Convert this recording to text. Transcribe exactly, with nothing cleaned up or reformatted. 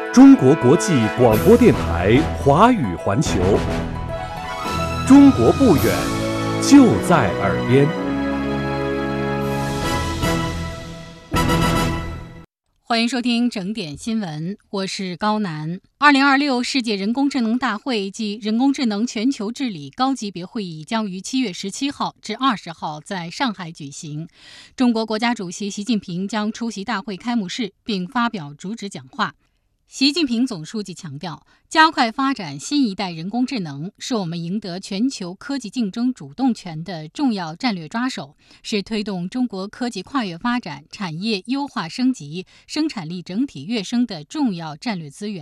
中国国际广播电台华语环球，中国不远，就在耳边。 欢迎收听整点新闻，我是高楠。二零二六世界人工智能大会暨人工智能全球治理高级别会议将于七月十七号至二十号在上海举行。中国国家主席习近平将出席大会开幕式并发表主旨讲话。习近平总书记强调，加快发展新一代人工智能是我们赢得全球科技竞争主动权的重要战略抓手，是推动中国科技跨越发展、产业优化升级、生产力整体跃升的重要战略资源。